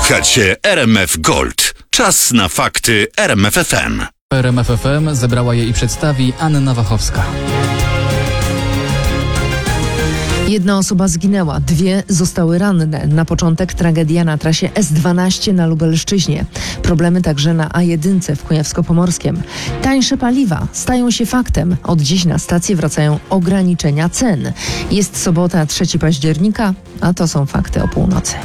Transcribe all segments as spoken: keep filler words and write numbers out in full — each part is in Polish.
Słuchacie R M F Gold. Czas na fakty R M F F M. R M F F M zebrała je i przedstawi Anna Wachowska. Jedna osoba zginęła, dwie zostały ranne. Na początek tragedia na trasie S dwanaście na Lubelszczyźnie. Problemy także na A jeden w Kujawsko-Pomorskiem. Tańsze paliwa stają się faktem. Od dziś na stację wracają ograniczenia cen. Jest sobota, trzeciego października, a to są fakty o północy.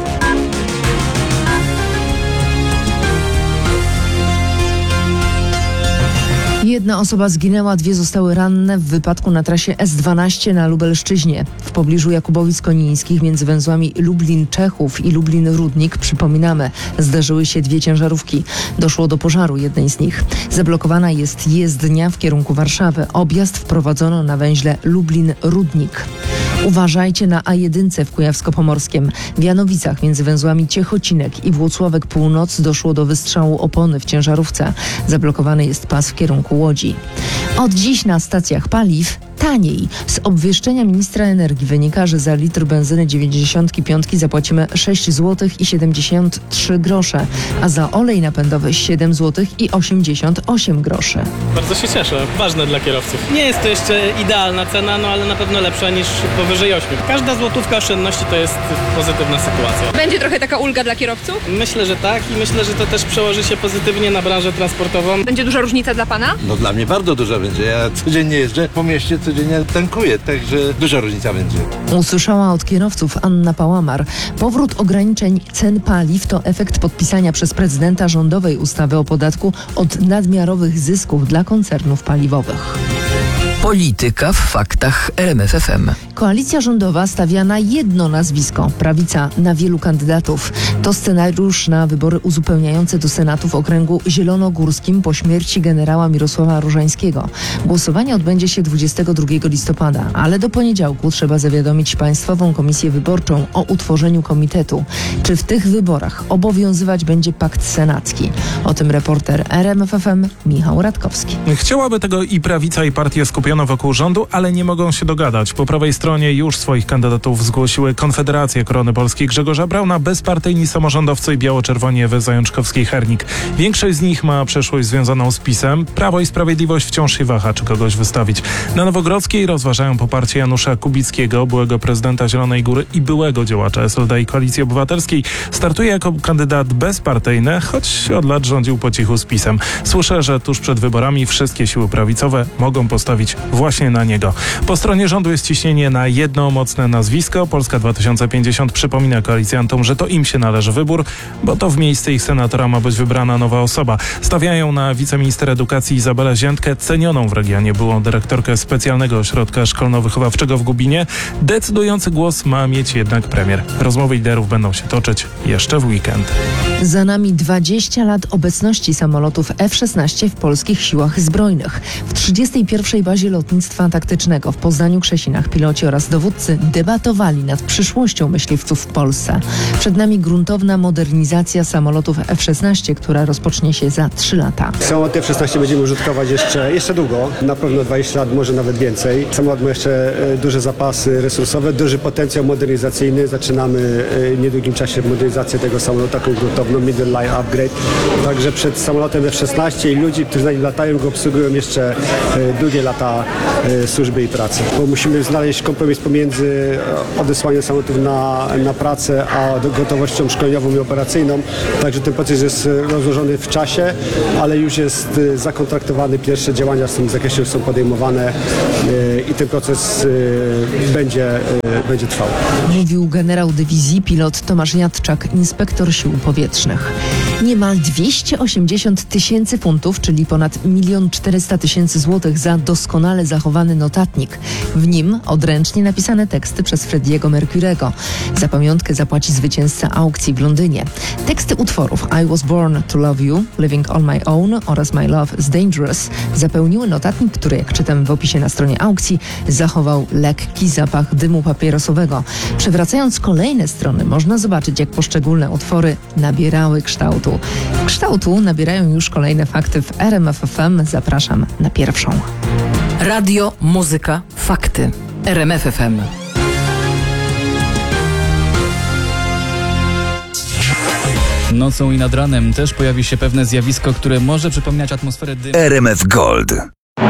Jedna osoba zginęła, dwie zostały ranne w wypadku na trasie S dwanaście na Lubelszczyźnie. W pobliżu Jakubowic-Konińskich między węzłami Lublin-Czechów i Lublin-Rudnik, przypominamy, zdarzyły się dwie ciężarówki. Doszło do pożaru jednej z nich. Zablokowana jest jezdnia w kierunku Warszawy. Objazd wprowadzono na węźle Lublin-Rudnik. Uważajcie na A jeden w Kujawsko-Pomorskiem. W Janowicach między węzłami Ciechocinek i Włocławek Północ doszło do wystrzału opony w ciężarówce. Zablokowany jest pas w kierunku Łodzi. Od dziś na stacjach paliw taniej. Z obwieszczenia ministra energii wynika, że za litr benzyny dziewięćdziesiąt pięć zapłacimy sześć złotych i siedemdziesiąt trzy grosze, a za olej napędowy siedem złotych i osiemdziesiąt osiem groszy. Bardzo się cieszę. Ważne dla kierowców. Nie jest to jeszcze idealna cena, no ale na pewno lepsza niż powyżej ośmiu. Każda złotówka oszczędności to jest pozytywna sytuacja. Będzie trochę taka ulga dla kierowców? Myślę, że tak i myślę, że to też przełoży się pozytywnie na branżę transportową. Będzie duża różnica dla pana? No dla mnie bardzo duża będzie. Ja codziennie jeżdżę po mieście, codziennie tankuję, także duża różnica będzie. Usłyszała od kierowców Anna Pałamar. Powrót ograniczeń cen paliw to efekt podpisania przez prezydenta rządowej ustawy o podatku od nadmiarowych zysków dla koncernów paliwowych. Polityka w faktach R M F F M. Koalicja rządowa stawia na jedno nazwisko, prawica na wielu kandydatów. To scenariusz na wybory uzupełniające do Senatu w okręgu zielonogórskim po śmierci generała Mirosława Różańskiego. Głosowanie odbędzie się dwudziestego drugiego listopada, ale do poniedziałku trzeba zawiadomić Państwową Komisję Wyborczą o utworzeniu komitetu. Czy w tych wyborach obowiązywać będzie pakt senacki? O tym reporter R M F F M Michał Radkowski. Chciałaby tego i prawica, i partie skupione wokół rządu, ale nie mogą się dogadać. Po prawej stronie już swoich kandydatów zgłosiły Konfederację Korony Polskiej Grzegorza Brauna, bezpartyjni samorządowcy i biało-czerwoni Ewy Zajączkowskiej-Hernik. Większość z nich ma przeszłość związaną z PiS-em. Prawo i Sprawiedliwość wciąż się waha, czy kogoś wystawić. Na Nowogrodzkiej rozważają poparcie Janusza Kubickiego, byłego prezydenta Zielonej Góry i byłego działacza S L D i Koalicji Obywatelskiej. Startuje jako kandydat bezpartyjny, choć od lat rządził po cichu z PiS-em. Słyszę, że tuż przed wyborami wszystkie siły prawicowe mogą postawić właśnie na niego. Po stronie rządu jest ciśnienie na jedno mocne nazwisko. Polska dwa tysiące pięćdziesiąt przypomina koalicjantom, że to im się należy wybór, bo to w miejsce ich senatora ma być wybrana nowa osoba. Stawiają na wiceminister edukacji Izabelę Ziętkę, cenioną w regionie byłą dyrektorkę specjalnego ośrodka szkolno-wychowawczego w Gubinie. Decydujący głos ma mieć jednak premier. Rozmowy liderów będą się toczyć jeszcze w weekend. Za nami dwadzieścia lat obecności samolotów F szesnaście w polskich siłach zbrojnych. W trzydziestej pierwszej bazie lotnictwa taktycznego w Poznaniu-Krzesinach piloci oraz dowódcy debatowali nad przyszłością myśliwców w Polsce. Przed nami gruntowna modernizacja samolotów F szesnaście, która rozpocznie się za trzy lata. Samolot F szesnaście będziemy użytkować jeszcze, jeszcze długo, na pewno dwadzieścia lat, może nawet więcej. Samolot ma jeszcze duże zapasy resursowe, duży potencjał modernizacyjny. Zaczynamy w niedługim czasie modernizację tego samolotu, taką gruntowną middle line upgrade. Także przed samolotem F szesnaście i ludzi, którzy na nim latają, go obsługują jeszcze długie lata służby i pracy. Bo musimy znaleźć kompromis pomiędzy odesłaniem samolotów na, na pracę, a gotowością szkoleniową i operacyjną. Także ten proces jest rozłożony w czasie, ale już jest zakontraktowany. Pierwsze działania w tym zakresie są podejmowane i ten proces będzie, będzie trwał. Mówił generał dywizji pilot Tomasz Jadczak, inspektor sił powietrznych. Niemal dwieście osiemdziesiąt tysięcy funtów, czyli ponad milion czterysta tysięcy złotych za doskonale zachowany notatnik. W nim odręcznie napisane teksty przez Freddie'ego Mercurego. Za pamiątkę zapłaci zwycięzca aukcji w Londynie. Teksty utworów I Was Born to Love You, Living on My Own oraz My Love is Dangerous zapełniły notatnik, który, jak czytam w opisie na stronie aukcji, zachował lekki zapach dymu papierosowego. Przewracając kolejne strony można zobaczyć, jak poszczególne utwory nabierały kształtu. Kształtu nabierają już kolejne fakty w R M F F M. Zapraszam na pierwszą. Radio, muzyka, fakty. R M F F M. Nocą i nad ranem też pojawi się pewne zjawisko, które może przypominać atmosferę dymu. R M F Gold.